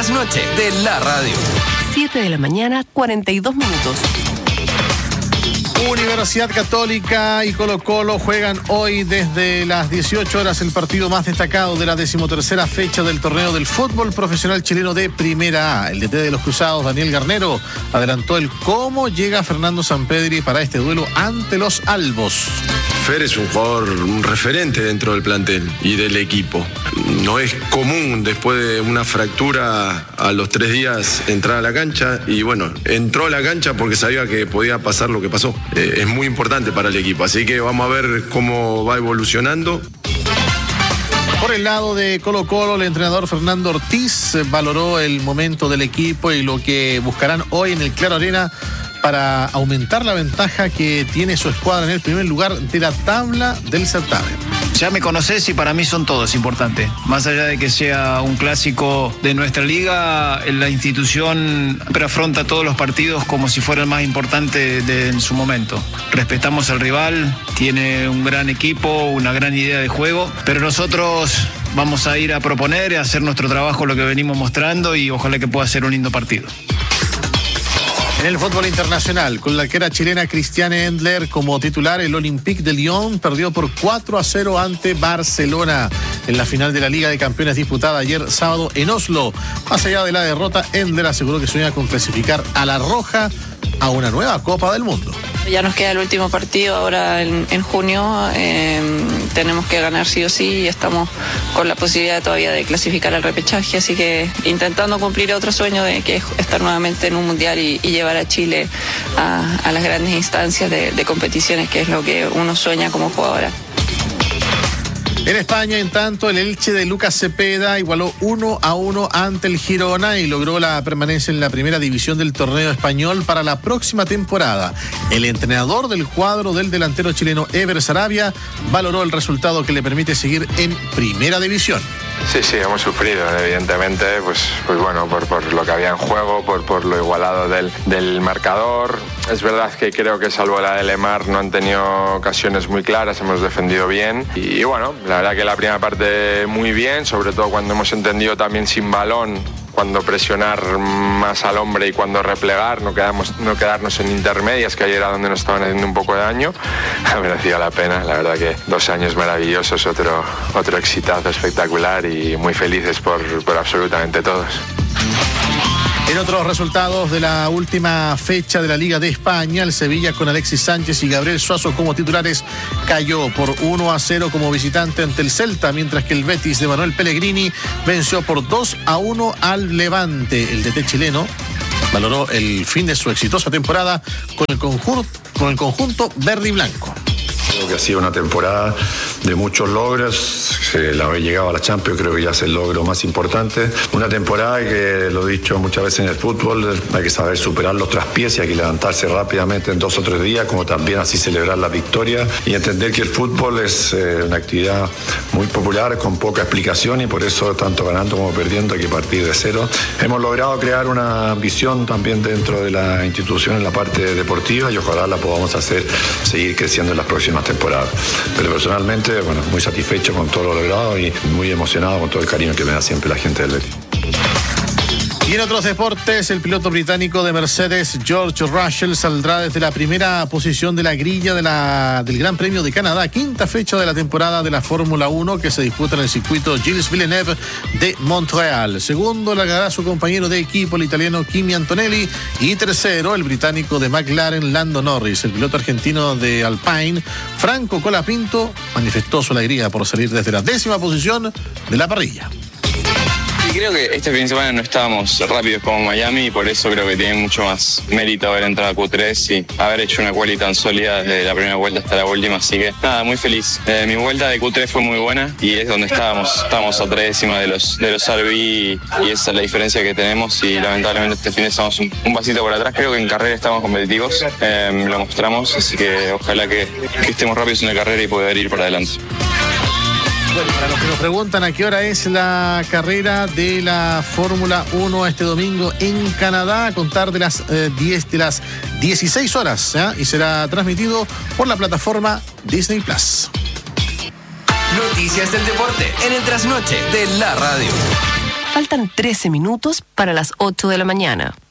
trasnoche de la radio. 7 de la mañana, 42 minutos. Universidad Católica y Colo-Colo juegan hoy desde las 18 horas el partido más destacado de la 13ª fecha del torneo del fútbol profesional chileno de Primera A. El DT de los Cruzados, Daniel Garnero, adelantó el cómo llega Fernando Sampedri para este duelo ante los albos. Fer es un jugador, un referente dentro del plantel y del equipo. No es común después de una fractura a los 3 días entrar a la cancha y bueno, entró a la cancha porque sabía que podía pasar lo que pasó. Es muy importante para el equipo, así que vamos a ver cómo va evolucionando. Por el lado de Colo-Colo, el entrenador Fernando Ortiz valoró el momento del equipo y lo que buscarán hoy en el Claro Arena para aumentar la ventaja que tiene su escuadra en el primer lugar de la tabla del certamen. Ya me conocés y para mí son todos importantes. Más allá de que sea un clásico de nuestra liga, la institución afronta todos los partidos como si fuera el más importante en su momento. Respetamos al rival, tiene un gran equipo, una gran idea de juego, pero nosotros vamos a ir a proponer, a hacer nuestro trabajo, lo que venimos mostrando y ojalá que pueda ser un lindo partido. En el fútbol internacional, con la arquera chilena Christiane Endler como titular, el Olympique de Lyon perdió por 4-0 ante Barcelona en la final de la Liga de Campeones disputada ayer sábado en Oslo. Más allá de la derrota, Endler aseguró que sueña con clasificar a la Roja a una nueva Copa del Mundo. Ya nos queda el último partido ahora en junio, tenemos que ganar sí o sí y estamos con la posibilidad todavía de clasificar al repechaje, así que intentando cumplir otro sueño de que es estar nuevamente en un mundial y llevar a Chile a las grandes instancias de competiciones, que es lo que uno sueña como jugadora. En España, en tanto, el Elche de Lucas Cepeda igualó 1-1 ante el Girona y logró la permanencia en la primera división del torneo español para la próxima temporada. El entrenador del cuadro del delantero chileno Ever Sarabia valoró el resultado que le permite seguir en primera división. Sí, hemos sufrido, evidentemente, pues bueno, por lo que había en juego, por lo igualado del marcador. Es verdad que creo que salvo la de Lemar no han tenido ocasiones muy claras, hemos defendido bien y bueno, la verdad que la primera parte muy bien, sobre todo cuando hemos entendido también sin balón, cuando presionar más al hombre y cuando replegar, no quedarnos en intermedias, que ayer era donde nos estaban haciendo un poco de daño. Ha merecido la pena, la verdad que 2 años maravillosos, otro exitazo espectacular y muy felices por absolutamente todos. En otros resultados de la última fecha de la Liga de España, el Sevilla con Alexis Sánchez y Gabriel Suazo como titulares cayó por 1-0 como visitante ante el Celta, mientras que el Betis de Manuel Pellegrini venció por 2-1 al Levante. El DT chileno valoró el fin de su exitosa temporada con el conjunto verde y blanco. Creo que ha sido una temporada de muchos logros, el haber llegado a la Champions creo que ya es el logro más importante. Una temporada que, lo he dicho muchas veces en el fútbol, hay que saber superar los traspiés y hay que levantarse rápidamente en 2 o 3 días, como también así celebrar la victoria y entender que el fútbol es una actividad muy popular, con poca explicación y por eso tanto ganando como perdiendo hay que partir de cero. Hemos logrado crear una visión también dentro de la institución en la parte deportiva y ojalá la podamos hacer seguir creciendo en las próximas temporadas. Pero personalmente, bueno, muy satisfecho con todo lo logrado y muy emocionado con todo el cariño que me da siempre la gente del Betis. Y en otros deportes, el piloto británico de Mercedes, George Russell, saldrá desde la primera posición de la grilla del Gran Premio de Canadá, 5ª fecha de la temporada de la Fórmula 1 que se disputa en el circuito Gilles Villeneuve de Montreal. Segundo largará su compañero de equipo, el italiano Kimi Antonelli, y tercero, el británico de McLaren, Lando Norris. El piloto argentino de Alpine, Franco Colapinto, manifestó su alegría por salir desde la 10ª posición de la parrilla. Y creo que este fin de semana no estábamos rápidos como Miami y por eso creo que tiene mucho más mérito haber entrado a Q3 y haber hecho una quali tan sólida desde la primera vuelta hasta la última, así que nada, muy feliz. Mi vuelta de Q3 fue muy buena y es donde estábamos a 3 décimas de los RB y esa es la diferencia que tenemos y lamentablemente este fin de semana estamos un pasito por atrás. Creo que en carrera estamos competitivos, lo mostramos, así que ojalá que estemos rápidos en la carrera y poder ir para adelante. Bueno, para los que nos preguntan a qué hora es la carrera de la Fórmula 1 este domingo en Canadá, a contar de las 16 horas, ¿eh? Y será transmitido por la plataforma Disney Plus. Noticias del deporte en el trasnoche de la radio. Faltan 13 minutos para las 8 de la mañana.